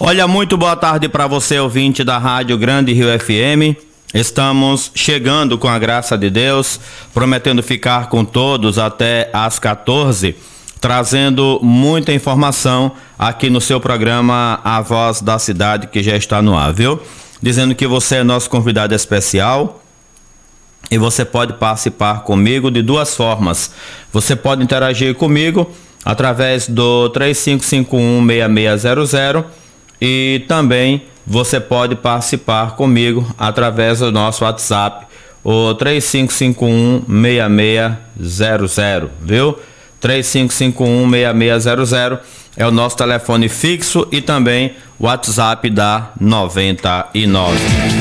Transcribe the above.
Olha, muito boa tarde para você, ouvinte da Rádio Grande Rio FM. Estamos chegando com a graça de Deus, prometendo ficar com todos até às 14, trazendo muita informação aqui no seu programa A Voz da Cidade, que já está no ar, viu? Dizendo que você é nosso convidado especial e você pode participar comigo de duas formas. Você pode interagir comigo através do 3551-6600 e também você pode participar comigo através do nosso WhatsApp, o 3551-6600, viu? 3551-6600 é o nosso telefone fixo e também o WhatsApp da 99.